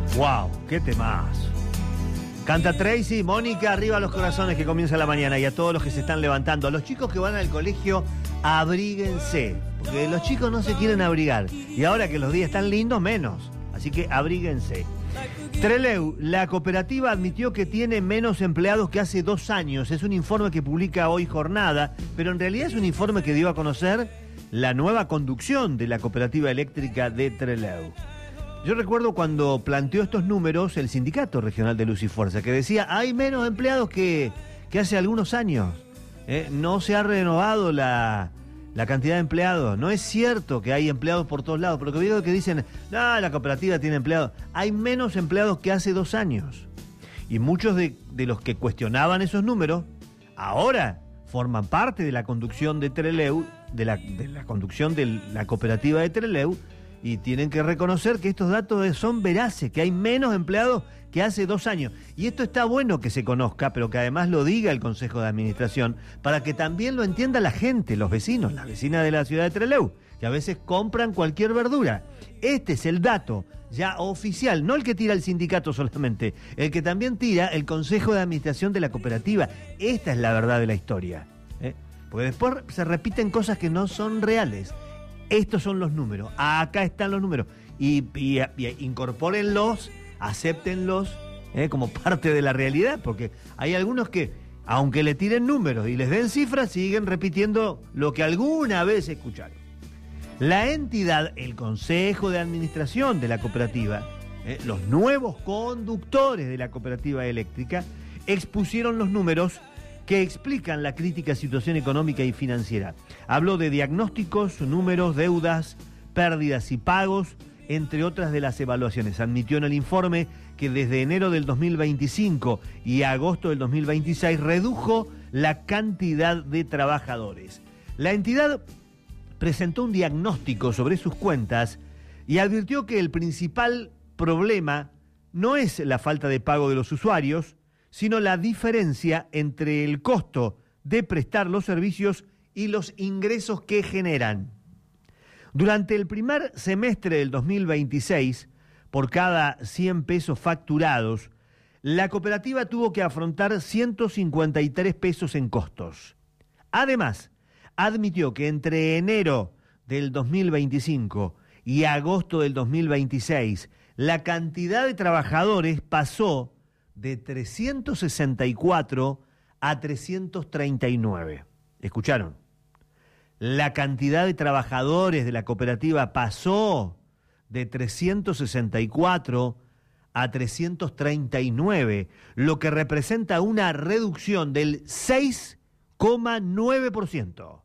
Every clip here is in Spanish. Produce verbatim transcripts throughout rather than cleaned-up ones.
Wow, qué temazo. Canta Tracy, Mónica, arriba los corazones, que comienza la mañana, y a todos los que se están levantando. A los chicos que van al colegio, abríguense, porque los chicos no se quieren abrigar. Y ahora que los días están lindos, menos. Así que abríguense. Trelew, la cooperativa admitió que tiene menos empleados que hace dos años. Es un informe que publica hoy Jornada, pero en realidad es un informe que dio a conocer la nueva conducción de la cooperativa eléctrica de Trelew. Yo recuerdo cuando planteó estos números el Sindicato Regional de Luz y Fuerza, que decía, hay menos empleados que, que hace algunos años. ¿eh? No se ha renovado la, la cantidad de empleados. No es cierto que hay empleados por todos lados, porque veo que dicen, no, la cooperativa tiene empleados. Hay menos empleados que hace dos años. Y muchos de, de los que cuestionaban esos números, ahora forman parte de la conducción de Trelew, de la, de la conducción de la cooperativa de Trelew, y tienen que reconocer que estos datos son veraces, que hay menos empleados que hace dos años. Y esto está bueno que se conozca, pero que además lo diga el Consejo de Administración, para que también lo entienda la gente, los vecinos, las vecinas de la ciudad de Trelew, que a veces compran cualquier verdura. Este es el dato ya oficial, no el que tira el sindicato solamente, el que también tira el Consejo de Administración de la cooperativa. Esta es la verdad de la historia, ¿eh? Porque después se repiten cosas que no son reales. Estos son los números, acá están los números, y, y, y incorpórenlos, acéptenlos eh, como parte de la realidad, porque hay algunos que, aunque le tiren números y les den cifras, siguen repitiendo lo que alguna vez escucharon. La entidad, el Consejo de Administración de la cooperativa, eh, los nuevos conductores de la cooperativa eléctrica, expusieron los números que explican la crítica situación económica y financiera. Habló de diagnósticos, números, deudas, pérdidas y pagos, entre otras de las evaluaciones. Admitió en el informe que desde enero del dos mil veinticinco y agosto del dos mil veintiséis redujo la cantidad de trabajadores. La entidad presentó un diagnóstico sobre sus cuentas y advirtió que el principal problema no es la falta de pago de los usuarios, sino la diferencia entre el costo de prestar los servicios y los ingresos que generan. Durante el primer semestre del dos mil veintiséis, por cada cien pesos facturados, la cooperativa tuvo que afrontar ciento cincuenta y tres pesos en costos. Además, admitió que entre enero del dos mil veinticinco y agosto del dos mil veintiséis, la cantidad de trabajadores pasó de trescientos sesenta y cuatro a trescientos treinta y nueve. ¿Escucharon? La cantidad de trabajadores de la cooperativa pasó de trescientos sesenta y cuatro a trescientos treinta y nueve, lo que representa una reducción del seis coma nueve por ciento.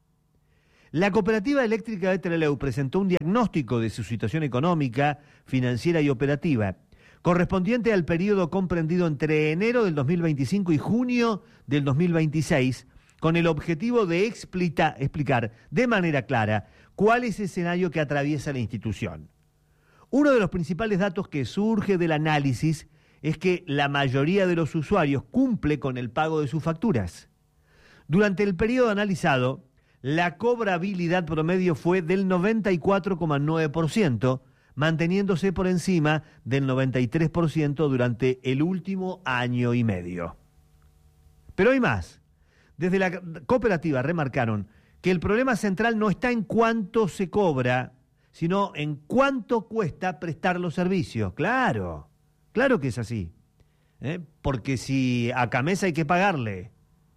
La cooperativa eléctrica de Trelew presentó un diagnóstico de su situación económica, financiera y operativa, correspondiente al periodo comprendido entre enero del dos mil veinticinco y junio del dos mil veintiséis, con el objetivo de explica, explicar de manera clara cuál es el escenario que atraviesa la institución. Uno de los principales datos que surge del análisis es que la mayoría de los usuarios cumple con el pago de sus facturas. Durante el periodo analizado, la cobrabilidad promedio fue del noventa y cuatro coma nueve por ciento, manteniéndose por encima del noventa y tres por ciento durante el último año y medio. Pero hay más. Desde la cooperativa remarcaron que el problema central no está en cuánto se cobra, sino en cuánto cuesta prestar los servicios. Claro, claro que es así. ¿eh? Porque si a Camesa hay que pagarle,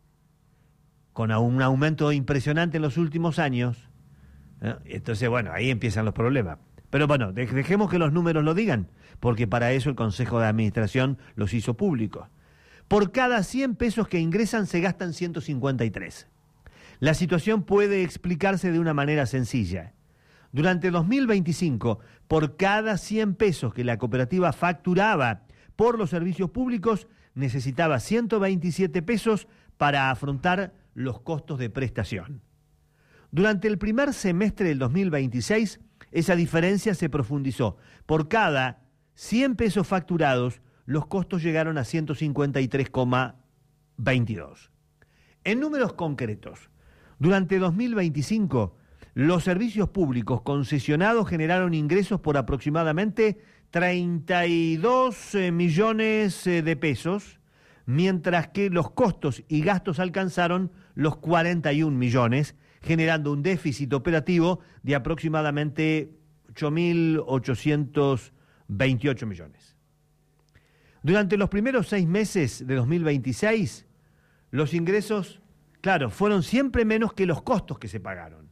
con un aumento impresionante en los últimos años, ¿eh? entonces, bueno, ahí empiezan los problemas. Pero bueno, dejemos que los números lo digan, porque para eso el Consejo de Administración los hizo públicos. Por cada cien pesos que ingresan se gastan ciento cincuenta y tres. La situación puede explicarse de una manera sencilla. Durante dos mil veinticinco, por cada cien pesos que la cooperativa facturaba por los servicios públicos, necesitaba ciento veintisiete pesos para afrontar los costos de prestación. Durante el primer semestre del dos mil veintiséis, esa diferencia se profundizó. Por cada cien pesos facturados, los costos llegaron a ciento cincuenta y tres coma veintidós. En números concretos, durante dos mil veinticinco, los servicios públicos concesionados generaron ingresos por aproximadamente treinta y dos eh, millones eh, de pesos, mientras que los costos y gastos alcanzaron los cuarenta y un millones, generando un déficit operativo de aproximadamente ocho mil ochocientos veintiocho millones. Durante los primeros seis meses de dos mil veintiséis, los ingresos, claro, fueron siempre menos que los costos que se pagaron.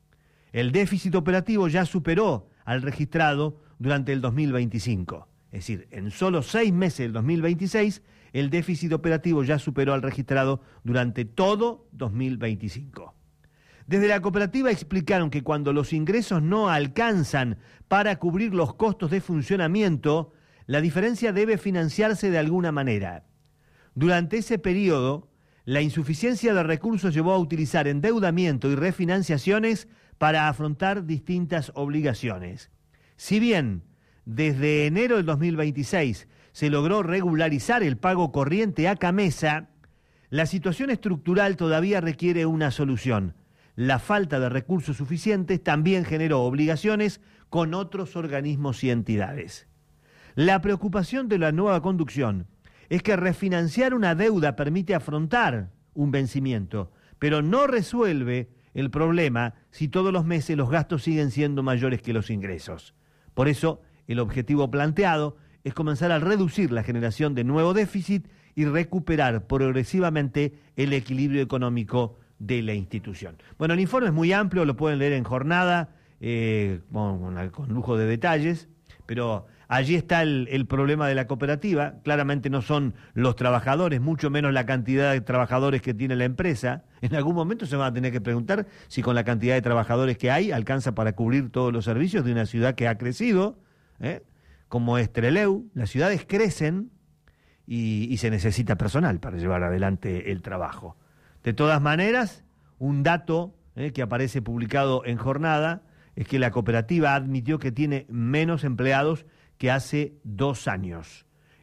El déficit operativo ya superó al registrado durante el dos mil veinticinco. Es decir, en solo seis meses del dos mil veintiséis, el déficit operativo ya superó al registrado durante todo dos mil veinticinco. Desde la cooperativa explicaron que cuando los ingresos no alcanzan para cubrir los costos de funcionamiento, la diferencia debe financiarse de alguna manera. Durante ese periodo, la insuficiencia de recursos llevó a utilizar endeudamiento y refinanciaciones para afrontar distintas obligaciones. Si bien desde enero del dos mil veintiséis se logró regularizar el pago corriente a Camesa, la situación estructural todavía requiere una solución. La falta de recursos suficientes también generó obligaciones con otros organismos y entidades. La preocupación de la nueva conducción es que refinanciar una deuda permite afrontar un vencimiento, pero no resuelve el problema si todos los meses los gastos siguen siendo mayores que los ingresos. Por eso, el objetivo planteado es comenzar a reducir la generación de nuevo déficit y recuperar progresivamente el equilibrio económico de la institución. Bueno, el informe es muy amplio, lo pueden leer en Jornada, eh, con, con lujo de detalles, pero allí está el, el problema de la cooperativa. Claramente no son los trabajadores, mucho menos la cantidad de trabajadores que tiene la empresa. En algún momento se van a tener que preguntar si con la cantidad de trabajadores que hay alcanza para cubrir todos los servicios de una ciudad que ha crecido, ¿eh? como es Trelew. Las ciudades crecen y, y se necesita personal para llevar adelante el trabajo. De todas maneras, un dato eh, que aparece publicado en Jornada es que la cooperativa admitió que tiene menos empleados que hace dos años.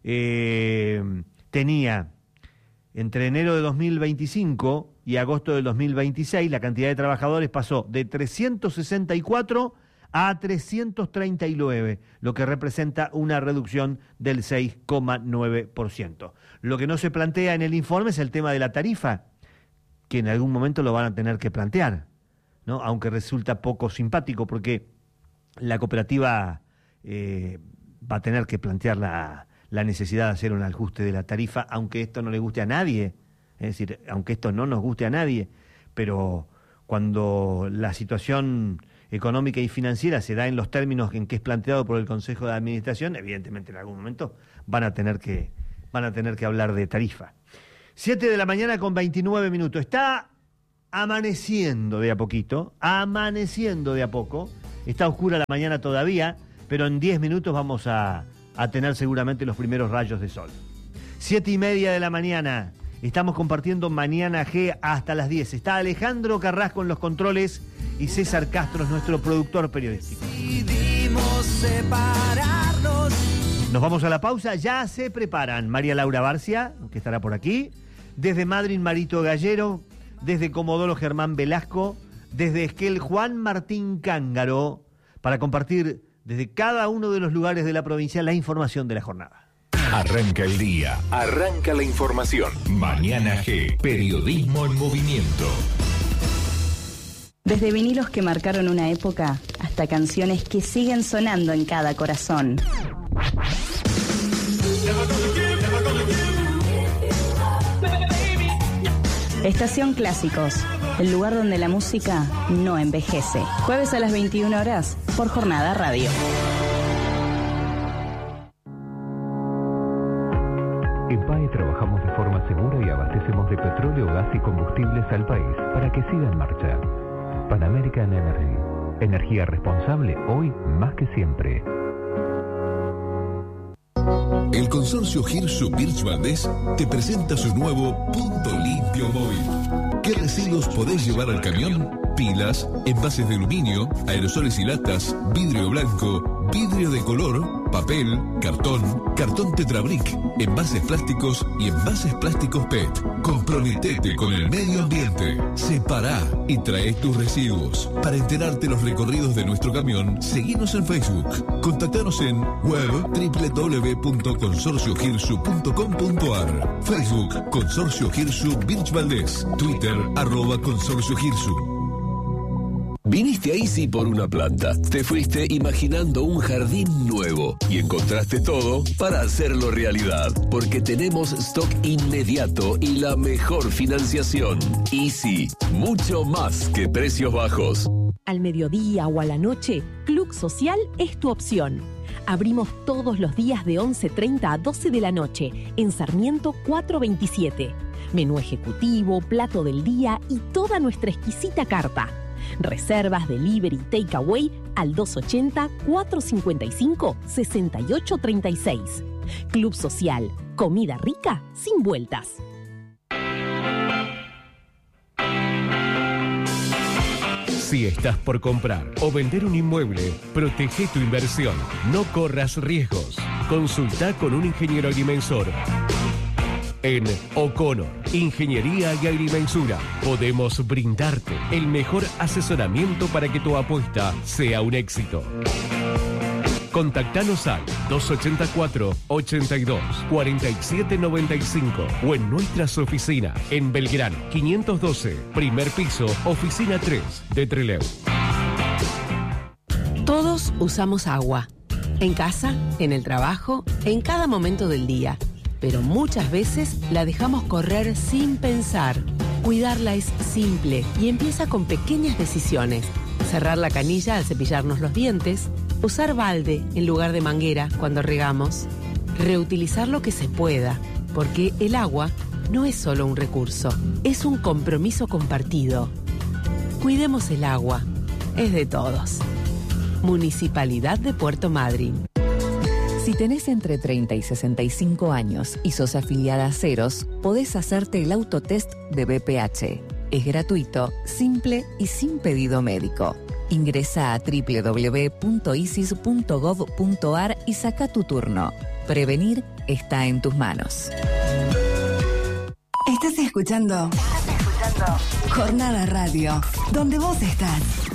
Eh, tenía entre enero de dos mil veinticinco y agosto de dos mil veintiséis, la cantidad de trabajadores pasó de trescientos sesenta y cuatro a trescientos treinta y nueve, lo que representa una reducción del seis coma nueve por ciento. Lo que no se plantea en el informe es el tema de la tarifa, que en algún momento lo van a tener que plantear, ¿no? Aunque resulta poco simpático porque la cooperativa eh, va a tener que plantear la, la necesidad de hacer un ajuste de la tarifa, aunque esto no le guste a nadie, es decir, aunque esto no nos guste a nadie, pero cuando la situación económica y financiera se da en los términos en que es planteado por el Consejo de Administración, evidentemente en algún momento van a tener que, van a tener que hablar de tarifa. siete de la mañana con veintinueve minutos. Está amaneciendo de a poquito, amaneciendo de a poco. Está oscura la mañana todavía, pero en diez minutos vamos a, a tener seguramente los primeros rayos de sol. Siete y media de la mañana. Estamos compartiendo Mañana G hasta las diez. Está Alejandro Carrasco en los controles y César Castro es nuestro productor periodístico. Decidimos separarnos. Nos vamos a la pausa. Ya se preparan María Laura Barcia, que estará por aquí, desde Madryn Marito Gallero, desde Comodoro Germán Velasco, desde Esquel Juan Martín Cángaro, para compartir desde cada uno de los lugares de la provincia la información de la jornada. Arranca el día, arranca la información. Mañana G, periodismo en movimiento. Desde vinilos que marcaron una época hasta canciones que siguen sonando en cada corazón. Estación Clásicos, el lugar donde la música no envejece. Jueves a las veintiuna horas por Jornada Radio. En P A E trabajamos de forma segura y abastecemos de petróleo, gas y combustibles al país para que siga en marcha. Pan American Energy. Energía responsable hoy más que siempre. El consorcio Hirsu Birch Valdés te presenta su nuevo Punto Limpio Móvil. ¿Qué residuos podés llevar al camión? Pilas, envases de aluminio, aerosoles y latas, vidrio blanco, vidrio de color, papel, cartón, cartón Tetrabric, envases plásticos y envases plásticos P E T. Comprometete con el medio ambiente. Separá y trae tus residuos. Para enterarte los recorridos de nuestro camión, seguinos en Facebook. Contactanos en web doble u doble u doble u punto consorcio girsu punto com punto a r. Facebook Consorcio Girsu Birch Valdés. Twitter arroba Consorcio Girsu. Viniste a Easy por una planta. Te fuiste imaginando un jardín nuevo y encontraste todo para hacerlo realidad. Porque tenemos stock inmediato y la mejor financiación. Easy, mucho más que precios bajos. Al mediodía o a la noche, Club Social es tu opción. Abrimos todos los días de once treinta a doce de la noche en Sarmiento cuatrocientos veintisiete. Menú ejecutivo, plato del día y toda nuestra exquisita carta. Reservas, delivery, takeaway al dos ochenta, cuatrocientos cincuenta y cinco, sesenta y ocho treinta y seis. Club Social, comida rica sin vueltas. Si estás por comprar o vender un inmueble, protege tu inversión. No corras riesgos. Consulta con un ingeniero agrimensor. En O'Connor, Ingeniería y Agrimensura, podemos brindarte el mejor asesoramiento para que tu apuesta sea un éxito. Contactanos al dos ochenta y cuatro, ochenta y dos, cuarenta y siete noventa y cinco o en nuestras oficinas en Belgrano quinientos doce, primer piso, oficina tres de Trelew. Todos usamos agua. En casa, en el trabajo, en cada momento del día. Pero muchas veces la dejamos correr sin pensar. Cuidarla es simple y empieza con pequeñas decisiones. Cerrar la canilla al cepillarnos los dientes, usar balde en lugar de manguera cuando regamos, reutilizar lo que se pueda, porque el agua no es solo un recurso, es un compromiso compartido. Cuidemos el agua, es de todos. Municipalidad de Puerto Madryn. Si tenés entre treinta y sesenta y cinco años y sos afiliada a Ceros, podés hacerte el autotest de B P H. Es gratuito, simple y sin pedido médico. Ingresa a doble u doble u doble u punto isis punto gov punto a r y saca tu turno. Prevenir está en tus manos. Estás escuchando, Estás escuchando Jornada Radio, donde vos estás.